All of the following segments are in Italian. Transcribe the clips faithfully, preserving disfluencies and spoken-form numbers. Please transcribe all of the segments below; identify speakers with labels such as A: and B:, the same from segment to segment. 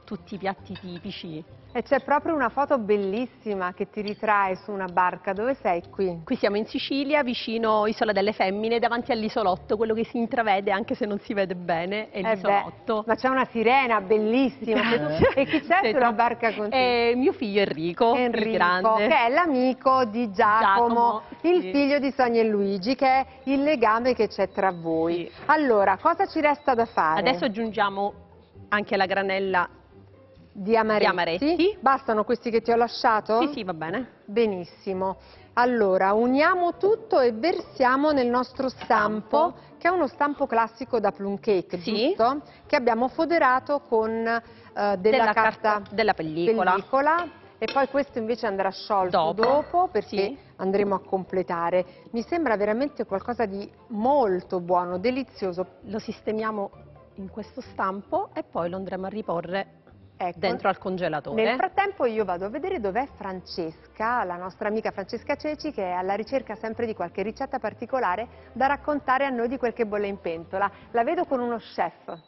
A: tutti i piatti tipici.
B: E c'è proprio una foto bellissima che ti ritrae su una barca. Dove sei qui?
A: Qui siamo in Sicilia, vicino Isola delle Femmine, davanti all'isolotto. Quello che si intravede, anche se non si vede bene, è
B: Eh
A: l'isolotto.
B: beh, ma c'è una sirena bellissima. E chi c'è sulla barca con te?
A: È mio figlio Enrico,
B: Enrico,
A: il grande.
B: che è l'amico di Giacomo,
A: Giacomo,
B: il
A: sì.
B: figlio di Sonia e Luigi, che è il legame che c'è tra voi.
A: Sì.
B: Allora, cosa ci resta da fare?
A: Adesso aggiungiamo anche la granella
B: Di amaretti.
A: di amaretti.
B: Bastano questi che ti ho lasciato?
A: Sì, sì, va bene.
B: Benissimo. Allora, uniamo tutto e versiamo nel nostro stampo, che è uno stampo classico da plum cake,
A: Sì.
B: giusto? Che abbiamo foderato con eh, della,
A: Della
B: carta,
A: carta- della pellicola.
B: pellicola. E poi questo invece andrà sciolto
A: Dopo.
B: dopo, perché
A: Sì.
B: andremo a completare. Mi sembra veramente qualcosa di molto buono, delizioso.
A: Lo sistemiamo in questo stampo e poi lo andremo a riporre
B: Ecco,
A: dentro al congelatore.
B: nel frattempo io vado a vedere dov'è Francesca, la nostra amica Francesca Ceci, che è alla ricerca sempre di qualche ricetta particolare da raccontare a noi di quel che bolle in pentola. La vedo con uno chef.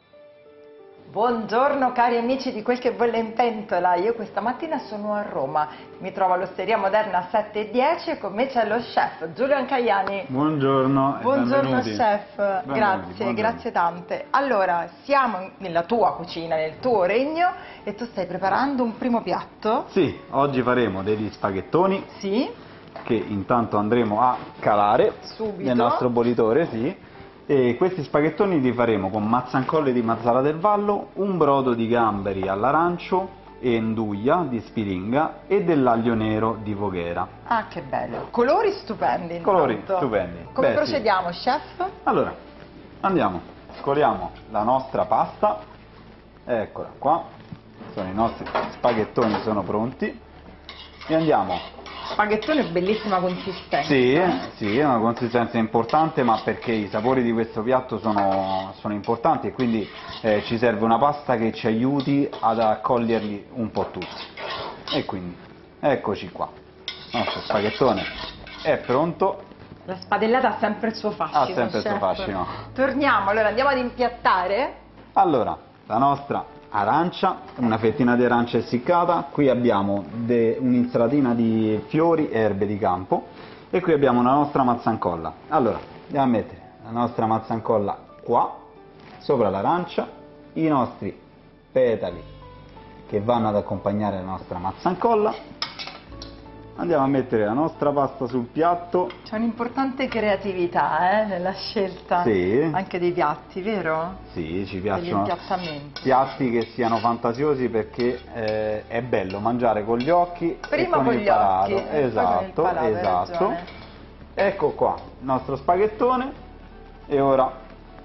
C: Buongiorno cari amici di Quel che bolle in pentola, io questa mattina sono a Roma, mi trovo all'Osteria Moderna sette e dieci e con me c'è lo chef Giulio Ancaiani.
D: Buongiorno e
C: Buongiorno
D: benvenuti.
C: chef,
D: Benvenuti,
C: grazie,
D: buongiorno.
C: grazie tante. Allora, siamo nella tua cucina, nel tuo regno e tu stai preparando un primo piatto?
D: Sì, oggi faremo degli spaghettoni
C: Sì,
D: che intanto andremo a calare
C: Subito.
D: nel nostro bollitore, sì. E questi spaghettoni li faremo con mazzancolle di Mazzara del Vallo, un brodo di gamberi all'arancio e nduglia di spiringa e dell'aglio nero di Voghera.
C: ah che bello, colori stupendi intanto.
D: Colori stupendi.
C: Come
D: Beh, sì.
C: procediamo chef?
D: Allora, andiamo, scoliamo la nostra pasta, eccola qua, sono i nostri spaghettoni, sono pronti, e andiamo.
C: Spaghettone bellissima consistenza.
D: Sì, sì, è una consistenza importante, ma perché i sapori di questo piatto sono, sono importanti e quindi eh, ci serve una pasta che ci aiuti ad accoglierli un po' tutti. E quindi, eccoci qua, il nostro spaghettone è pronto.
C: La spadellata ha sempre il suo fascino.
D: Ha sempre il suo
C: chef.
D: fascino.
C: Torniamo, allora andiamo ad impiattare.
D: Allora, la nostra arancia, una fettina di arancia essiccata, qui abbiamo un'insalatina di fiori e erbe di campo e qui abbiamo la nostra mazzancolla. Allora, andiamo a mettere la nostra mazzancolla qua, sopra l'arancia, i nostri petali che vanno ad accompagnare la nostra mazzancolla. Andiamo a mettere la nostra pasta sul piatto.
C: C'è un'importante creatività eh, nella scelta
D: Sì.
C: anche dei piatti, vero?
D: Sì, ci
C: Degli
D: piacciono
C: impiattamenti.
D: piatti che siano fantasiosi perché eh, è bello mangiare con gli occhi
C: Prima
D: e con,
C: con
D: il
C: gli
D: palato.
C: occhi, e poi con il
D: Esatto,
C: palato, hai
D: esatto.
C: ragione.
D: Ecco qua il nostro spaghettone e ora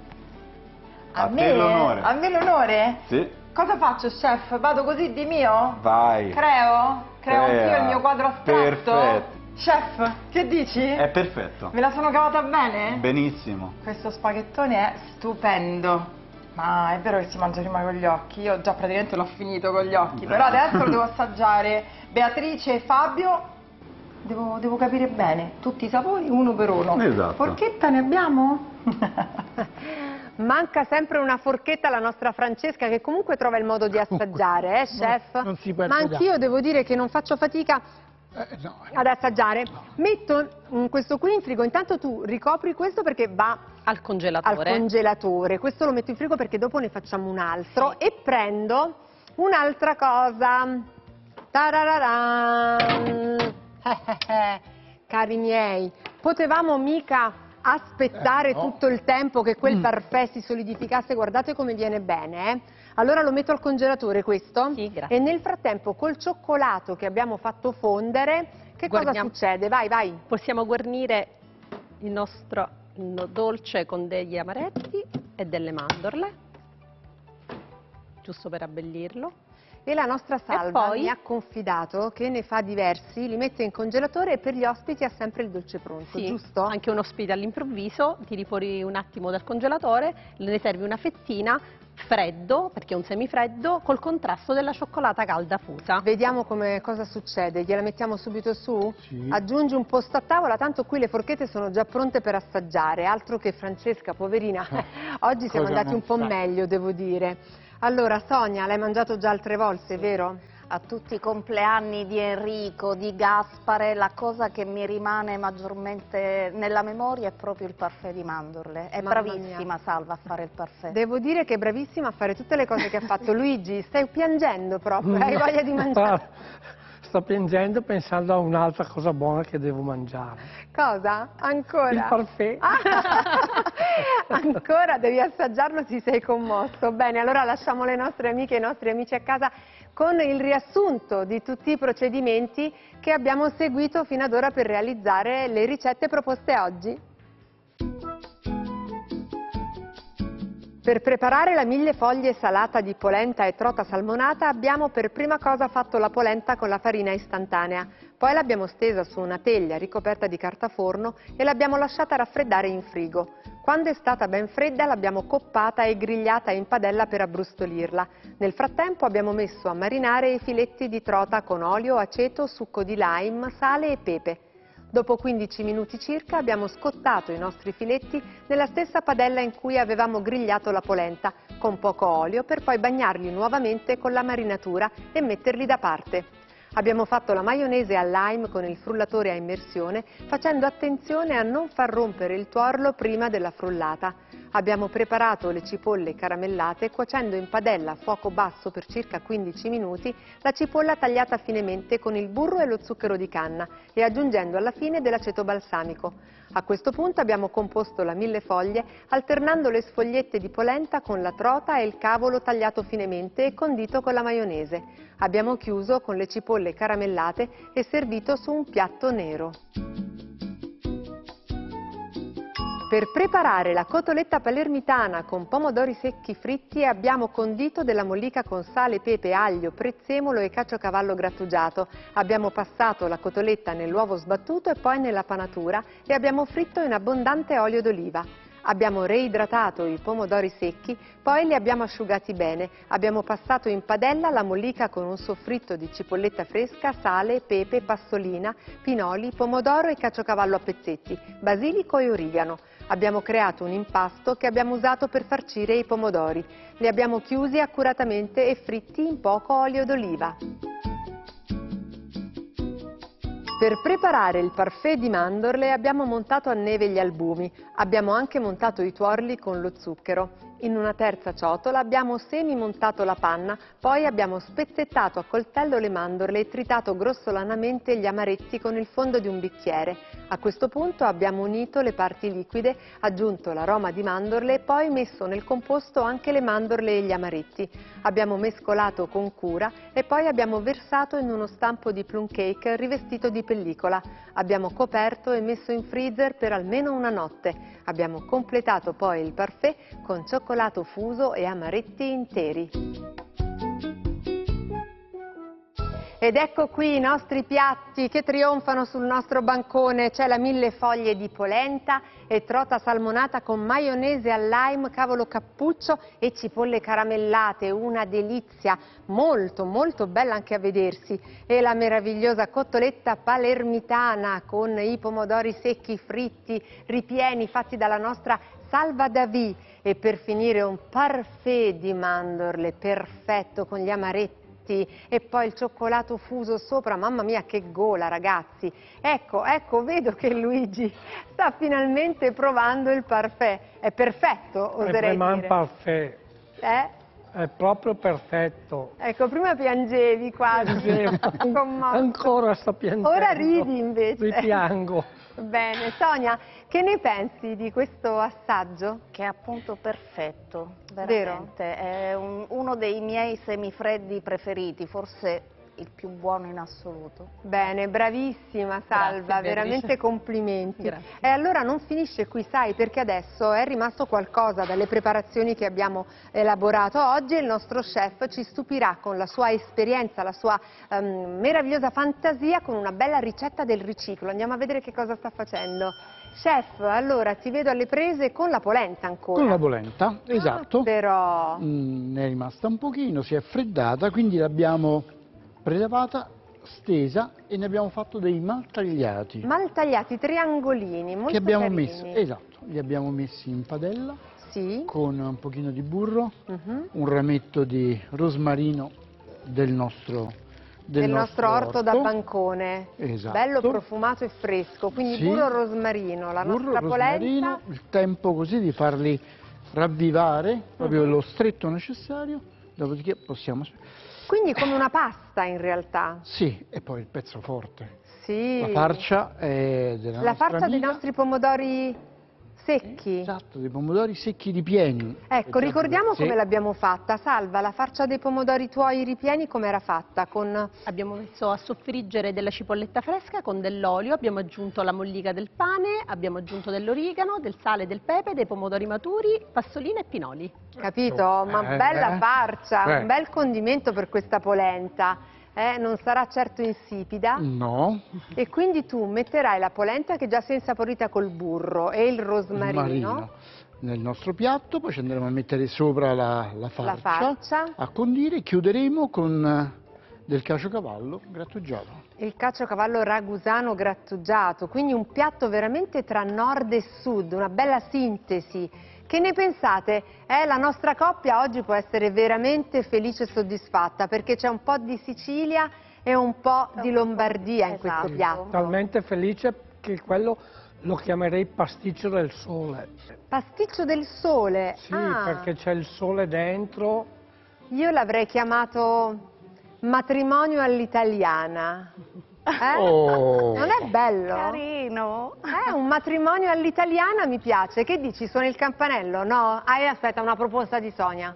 C: A,
D: a
C: me,
D: te l'onore.
C: a me l'onore?
D: Sì,
C: Cosa faccio chef? Vado così di mio?
D: vai.
C: Creo? Creo
D: Crea.
C: anch'io il mio quadro astratto?
D: Perfetto.
C: Chef, che dici?
D: È perfetto.
C: Me la sono cavata bene?
D: Benissimo.
C: Questo spaghettone è stupendo. Ma è vero che si mangia prima con gli occhi? Io già praticamente l'ho finito con gli occhi, però adesso lo devo assaggiare. Beatrice e Fabio, devo, devo capire bene tutti i sapori uno per uno.
D: Esatto.
C: Forchetta ne abbiamo?
B: Manca sempre una forchetta alla nostra Francesca, che comunque trova il modo di assaggiare, eh chef?
E: Non- non si perde
B: Ma anch'io devo dire che non faccio fatica
E: Eh, no, eh.
B: ad assaggiare. Metto mm, questo qui in frigo, intanto tu ricopri questo perché va
A: Al
B: al
A: congelatore.
B: congelatore. Questo lo metto in frigo perché dopo ne facciamo un altro. E prendo un'altra cosa. Tarararan. Eh, eh, eh. Cari miei, potevamo mica aspettare
E: Eh, no.
B: tutto il tempo che quel parfait si solidificasse? Guardate come viene bene, eh? Allora lo metto al congelatore questo?
A: Sì, grazie.
B: E nel frattempo col cioccolato che abbiamo fatto fondere, che
A: Guardiamo.
B: cosa succede? Vai, vai.
A: Possiamo guarnire il nostro no- dolce con degli amaretti e delle mandorle, giusto per abbellirlo.
B: E la nostra Salva
A: poi?
B: mi ha confidato che ne fa diversi, li mette in congelatore e per gli ospiti ha sempre il dolce pronto,
A: Sì,
B: giusto?
A: anche un ospite all'improvviso, tiri fuori un attimo dal congelatore, ne servi una fettina, freddo, perché è un semifreddo, col contrasto della cioccolata calda fusa.
B: Vediamo come, cosa succede, gliela mettiamo subito su?
E: Sì.
B: Aggiungi un posto a tavola, tanto qui le forchette sono già pronte per assaggiare, altro che Francesca, poverina, oggi siamo
E: Cosa
B: andati
E: non
B: un po'
E: sa.
B: meglio, devo dire. Allora Sonia, l'hai mangiato già altre volte, vero?
E: A tutti i compleanni di Enrico, di Gaspare, la cosa che mi rimane maggiormente nella memoria è proprio il parfait di mandorle. È
B: Mamma
E: bravissima
B: mia.
E: Salva a fare il parfait.
B: Devo dire che è bravissima a fare tutte le cose che ha fatto. Luigi, stai piangendo proprio, hai voglia di mangiare?
F: Sto piangendo pensando a un'altra cosa buona che devo mangiare.
B: Cosa? Ancora?
F: Il parfait.
B: Ah, ancora devi assaggiarlo, ti sei commosso. Bene, allora lasciamo le nostre amiche e i nostri amici a casa con il riassunto di tutti i procedimenti che abbiamo seguito fino ad ora per realizzare le ricette proposte oggi. Per preparare la millefoglie salata di polenta e trota salmonata abbiamo per prima cosa fatto la polenta con la farina istantanea, poi l'abbiamo stesa su una teglia ricoperta di carta forno e l'abbiamo lasciata raffreddare in frigo. Quando è stata ben fredda l'abbiamo coppata e grigliata in padella per abbrustolirla. Nel frattempo abbiamo messo a marinare i filetti di trota con olio, aceto, succo di lime, sale e pepe. Dopo quindici minuti circa abbiamo scottato i nostri filetti nella stessa padella in cui avevamo grigliato la polenta, con poco olio, per poi bagnarli nuovamente con la marinatura e metterli da parte. Abbiamo fatto la maionese al lime con il frullatore a immersione, facendo attenzione a non far rompere il tuorlo prima della frullata. Abbiamo preparato le cipolle caramellate cuocendo in padella a fuoco basso per circa quindici minuti la cipolla tagliata finemente con il burro e lo zucchero di canna e aggiungendo alla fine dell'aceto balsamico. A questo punto abbiamo composto la millefoglie alternando le sfogliette di polenta con la trota e il cavolo tagliato finemente e condito con la maionese. Abbiamo chiuso con le cipolle caramellate e servito su un piatto nero. Per preparare la cotoletta palermitana con pomodori secchi fritti abbiamo condito della mollica con sale, pepe, aglio, prezzemolo e caciocavallo grattugiato. Abbiamo passato la cotoletta nell'uovo sbattuto e poi nella panatura e abbiamo fritto in abbondante olio d'oliva. Abbiamo reidratato i pomodori secchi, poi li abbiamo asciugati bene. Abbiamo passato in padella la mollica con un soffritto di cipolletta fresca, sale, pepe, passolina, pinoli, pomodoro e caciocavallo a pezzetti, basilico e origano. Abbiamo creato un impasto che abbiamo usato per farcire i pomodori. Li abbiamo chiusi accuratamente e fritti in poco olio d'oliva. Per preparare il parfait di mandorle abbiamo montato a neve gli albumi, abbiamo anche montato i tuorli con lo zucchero. In una terza ciotola abbiamo semi-montato la panna, poi abbiamo spezzettato a coltello le mandorle e tritato grossolanamente gli amaretti con il fondo di un bicchiere. A questo punto abbiamo unito le parti liquide, aggiunto l'aroma di mandorle e poi messo nel composto anche le mandorle e gli amaretti. Abbiamo mescolato con cura e poi abbiamo versato in uno stampo di plum cake rivestito di pellicola. Abbiamo coperto e messo in freezer per almeno una notte. Abbiamo completato poi il parfait con cioccolato fuso e amaretti interi. Ed ecco qui i nostri piatti che trionfano sul nostro bancone. C'è la millefoglie di polenta e trota salmonata con maionese al lime, cavolo cappuccio e cipolle caramellate, una delizia, molto molto bella anche a vedersi. E la meravigliosa cotoletta palermitana con i pomodori secchi fritti, ripieni, fatti dalla nostra Salva Davì. E per finire un parfait di mandorle perfetto con gli amaretti e poi il cioccolato fuso sopra. Mamma mia, che gola, ragazzi! Ecco, ecco, vedo che Luigi sta finalmente provando il parfait. È perfetto, oserei
F: È
B: dire.
F: parfait.
B: Eh?
F: È proprio perfetto.
B: Ecco, prima piangevi quasi. Commosso.
F: Ancora sto piangendo.
B: Ora ridi invece.
F: Ripiango.
B: Bene, Sonia, che ne pensi di questo assaggio?
E: Che è appunto perfetto,
B: Vero?
E: veramente. È un- uno dei miei semifreddi preferiti, forse il più buono in assoluto.
B: Bene, bravissima Salva,
A: Grazie,
B: veramente
A: Beatrice.
B: complimenti.
A: Grazie.
B: E allora non finisce qui, sai, perché adesso è rimasto qualcosa dalle preparazioni che abbiamo elaborato oggi e il nostro chef ci stupirà con la sua esperienza, la sua ehm, meravigliosa fantasia con una bella ricetta del riciclo. Andiamo a vedere che cosa sta facendo. Chef, allora ti vedo alle prese con la polenta ancora.
G: Con la polenta, esatto.
B: Ah, però...
G: Mm, ne è rimasta un pochino, si è freddata, quindi l'abbiamo prelevata, stesa e ne abbiamo fatto dei maltagliati
B: Mal tagliati, triangolini, molto
G: che abbiamo
B: carini.
G: messo, esatto, li abbiamo messi in padella
B: Sì.
G: con un pochino di burro,
B: Mhm.
G: un rametto di rosmarino del nostro, del
B: Del nostro orto da bancone,
G: Esatto.
B: bello profumato e fresco, quindi
G: Sì.
B: burro rosmarino, la
G: Burro,
B: nostra
G: rosmarino,
B: polenta.
G: il tempo così di farli ravvivare, proprio
B: Mhm.
G: lo stretto necessario, dopodiché possiamo...
B: Quindi come una pasta in realtà.
G: Sì, e poi il pezzo forte.
B: Sì.
G: La farcia è della
B: La
G: nostra
B: farcia dei
G: amica.
B: nostri pomodori secchi.
G: Esatto, dei pomodori secchi ripieni.
B: Ecco, ricordiamo
G: Sì.
B: come l'abbiamo fatta. Salva, la farcia dei pomodori tuoi ripieni come era fatta? Con...
A: Abbiamo messo a soffriggere della cipolletta fresca con dell'olio, abbiamo aggiunto la mollica del pane, abbiamo aggiunto dell'origano, del sale, del pepe, dei pomodori maturi, passolina e pinoli.
B: Capito? Ma
G: Eh,
B: bella
G: eh.
B: farcia,
G: Eh.
B: un bel condimento per questa polenta. Eh, non sarà certo insipida.
G: No,
B: E quindi tu metterai la polenta che già si è insaporita col burro e il rosmarino.
G: marino nel nostro piatto, poi ci andremo a mettere sopra la, la farcia,
B: La farcia.
G: a condire, chiuderemo con eh, del caciocavallo grattugiato.
B: Il caciocavallo ragusano grattugiato, quindi un piatto veramente tra nord e sud, una bella sintesi. Che ne pensate? Eh, la nostra coppia oggi può essere veramente felice e soddisfatta perché c'è un po' di Sicilia e un po' di Lombardia in questo
E: Esatto.
B: piatto.
F: Talmente felice che quello lo chiamerei pasticcio del sole.
B: Pasticcio del sole.
F: Sì,
B: Ah,
F: perché c'è il sole dentro.
B: io l'avrei chiamato matrimonio all'italiana. Eh?
G: Oh.
B: Non è bello?
E: Carino.
B: Eh, un matrimonio all'italiana mi piace. Che dici? Suona il campanello? No? Ah, aspetta, una proposta di Sonia.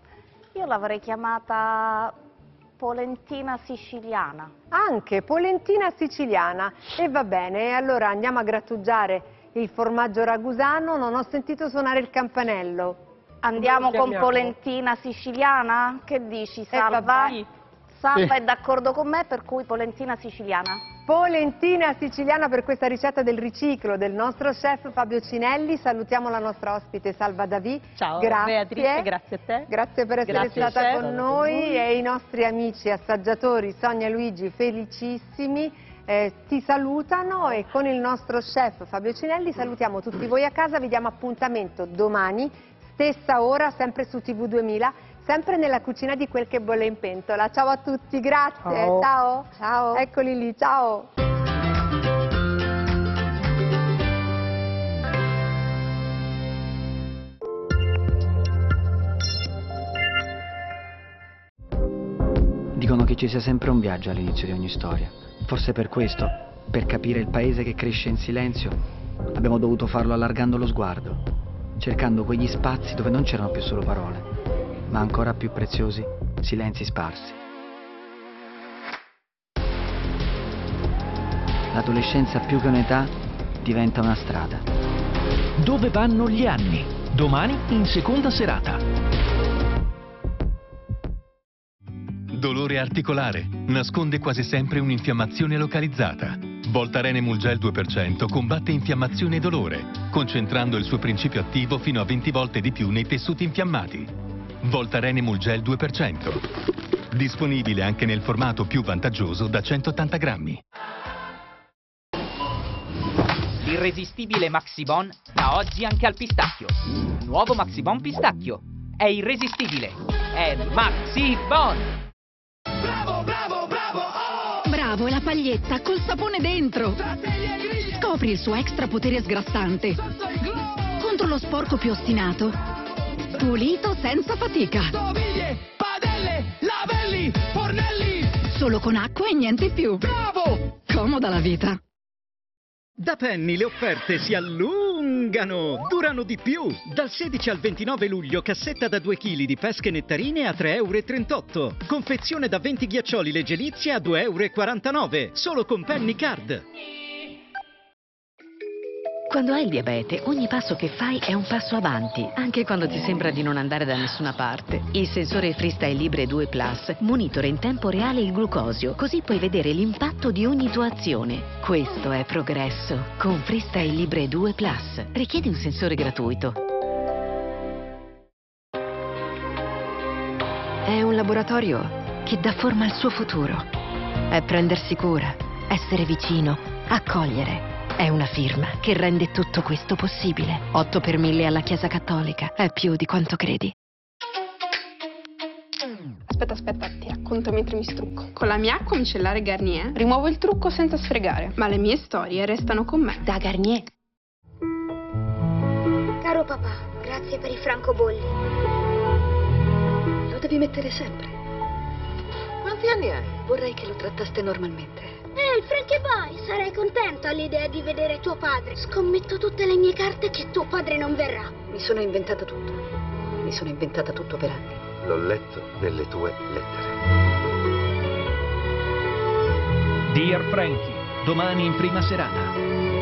E: Io l'avrei chiamata polentina siciliana.
B: Anche polentina siciliana. E va bene, e allora andiamo a grattugiare il formaggio ragusano. Non ho sentito suonare il campanello.
E: Andiamo
F: Come lo
E: con
F: chiamiamo?
E: polentina siciliana? Che dici, Salva?
B: vabbè.
E: Salva
G: Sì.
E: è d'accordo con me, per cui polentina siciliana.
B: Polentina siciliana per questa ricetta del riciclo del nostro chef Fabio Cinelli. Salutiamo la nostra ospite Salva Davì.
A: Ciao
B: Grazie.
A: Beatrice, grazie a te.
B: Grazie per essere
A: Grazie,
B: stata
A: chef.
B: con
A: Con
B: noi
A: voi.
B: e i nostri amici assaggiatori Sonia e Luigi felicissimi. Eh, ti salutano e con il nostro chef Fabio Cinelli salutiamo tutti voi a casa. Vi diamo appuntamento domani, stessa ora, sempre su T V duemila, sempre nella cucina di Quel che bolle in pentola. Ciao a tutti, grazie.
F: Ciao.
B: Ciao.
E: Ciao.
B: Eccoli lì, ciao.
H: Dicono che ci sia sempre un viaggio all'inizio di ogni storia. Forse per questo, per capire il paese che cresce in silenzio, abbiamo dovuto farlo allargando lo sguardo, cercando quegli spazi dove non c'erano più solo parole, ma ancora più preziosi, silenzi sparsi. L'adolescenza più che un'età diventa una strada.
I: Dove vanno gli anni? Domani in seconda serata.
J: Dolore articolare. Nasconde quasi sempre un'infiammazione localizzata. Voltaren Emulgel due per cento combatte infiammazione e dolore, concentrando il suo principio attivo fino a venti volte di più nei tessuti infiammati. Voltaren Emulgel due per cento. Disponibile anche nel formato più vantaggioso da centottanta grammi.
K: L'irresistibile Maxibon da oggi anche al pistacchio. Nuovo Maxibon pistacchio. È irresistibile. È Maxibon!
L: Bravo, bravo, bravo! Oh!
M: Bravo, è la paglietta col sapone dentro. Scopri il suo extra potere sgrassante. Contro lo sporco più ostinato. Pulito senza fatica.
L: Stoviglie, padelle, lavelli, fornelli.
M: Solo con acqua e niente più.
L: Bravo!
M: Comoda la vita.
N: Da Penny le offerte si allungano, durano di più. Dal sedici al ventinove luglio cassetta da due chili di pesche nettarine a tre e trentotto euro. Confezione da venti ghiaccioli leggerizie a due e quarantanove euro. Solo con Penny Card.
O: Quando hai il diabete, ogni passo che fai è un passo avanti, anche quando ti sembra di non andare da nessuna parte. Il sensore Freestyle Libre due Plus monitora in tempo reale il glucosio, così puoi vedere l'impatto di ogni tua azione. Questo è progresso. Con Freestyle Libre due Plus. Richiedi un sensore gratuito. È un laboratorio che dà forma al suo futuro. È prendersi cura, essere vicino, accogliere. È una firma che rende tutto questo possibile. otto per mille alla Chiesa Cattolica. È più di quanto credi.
P: Aspetta, aspetta, ti racconto mentre mi strucco. Con la mia acqua micellare Garnier rimuovo il trucco senza sfregare, ma le mie storie restano con me.
O: Da Garnier.
Q: Caro papà, grazie per i francobolli.
R: Lo devi mettere sempre. Quanti anni hai? Vorrei che lo trattaste normalmente.
Q: Ehi, Frankie Boy, sarai contento all'idea di vedere tuo padre. Scommetto tutte le mie carte che tuo padre non verrà.
R: Mi sono inventata tutto. Mi sono inventata tutto per anni.
S: L'ho letto nelle tue lettere.
I: Dear Frankie, domani in prima serata.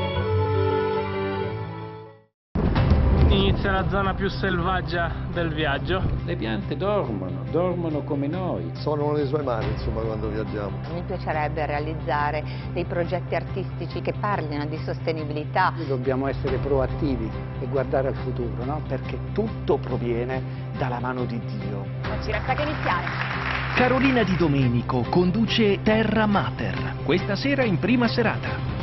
F: Inizia la zona più selvaggia del viaggio.
T: Le piante dormono, dormono come noi.
U: Sono nelle sue mani, insomma, quando viaggiamo.
V: Mi piacerebbe realizzare dei progetti artistici che parlino di sostenibilità.
W: Noi dobbiamo essere proattivi e guardare al futuro, no? Perché tutto proviene dalla mano di Dio.
X: Non ci resta che iniziare.
I: Carolina Di Domenico conduce Terra Mater, questa sera in prima serata.